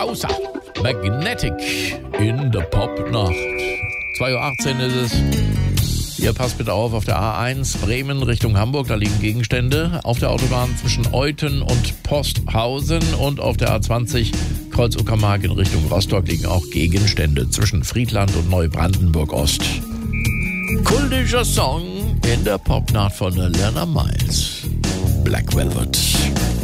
Außer Magnetic in der Popnacht. 2:18 Uhr ist es. Ihr passt bitte auf der A1 Bremen Richtung Hamburg, da liegen Gegenstände. Auf der Autobahn zwischen Euthen und Posthausen und auf der A20 Kreuz-Uckermark in Richtung Rostock liegen auch Gegenstände zwischen Friedland und Neubrandenburg-Ost. Kultischer Song in der Popnacht von Lena Miles. Black Velvet.